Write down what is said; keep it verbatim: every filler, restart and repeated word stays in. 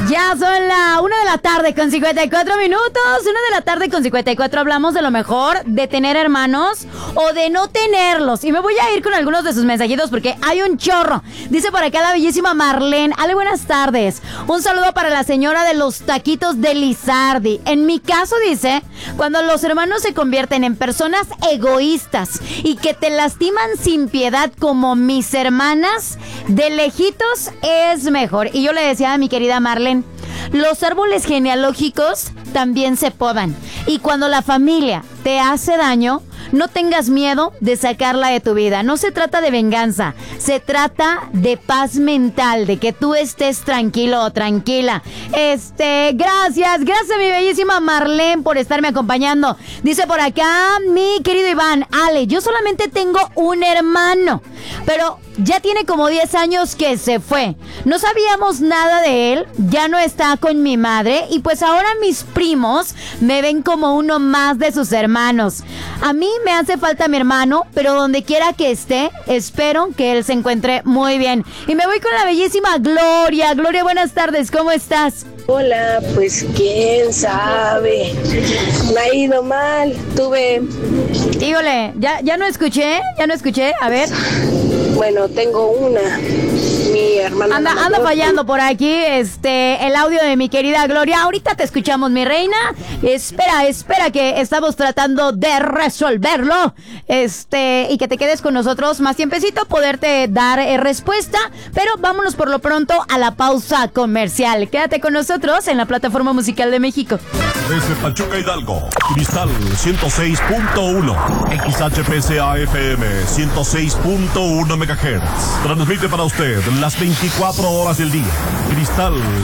Ya son la una de la tarde con cincuenta y cuatro minutos. Una de la tarde con cincuenta y cuatro. Hablamos de lo mejor de tener hermanos o de no tenerlos. Y me voy a ir con algunos de sus mensajitos porque hay un chorro. Dice por acá la bellísima Marlene. Ale, buenas tardes. Un saludo para la señora de los taquitos de Lizardi. En mi caso, dice, cuando los hermanos se convierten en personas egoístas y que te lastiman sin piedad como mis hermanas, de lejitos es mejor. Y yo le decía a mi querida Marlene, los árboles genealógicos también se podan. Y cuando la familia te hace daño, no tengas miedo de sacarla de tu vida. No se trata de venganza, se trata de paz mental, de que tú estés tranquilo o tranquila. Este, gracias, gracias mi bellísima Marlene por estarme acompañando. Dice por acá mi querido Iván, Ale, yo solamente tengo un hermano, pero ya tiene como diez años que se fue. No sabíamos nada de él, ya no está con mi madre y pues ahora mis primos me ven como uno más de sus hermanos. A mí me hace falta mi hermano, pero donde quiera que esté, espero que él se encuentre muy bien. Y me voy con la bellísima Gloria. Gloria, buenas tardes, ¿cómo estás? Hola, pues quién sabe. Me ha ido mal. Tuve... Híjole, ya, ya no escuché, ya no escuché, a ver. Bueno, tengo una. Mi hermana Anda, anda fallando por aquí este el audio de mi querida Gloria. Ahorita te escuchamos, mi reina. Espera, espera que estamos tratando de resolverlo. Este, y que te quedes con nosotros más tiempecito, poderte dar eh, respuesta. Pero vámonos por lo pronto a la pausa comercial. Quédate con nosotros en la plataforma musical de México. Desde Pachuca Hidalgo, Cristal ciento seis punto uno, X H P C A F M ciento seis punto uno megahertz. Transmite para usted las veinticuatro horas del día. Cristal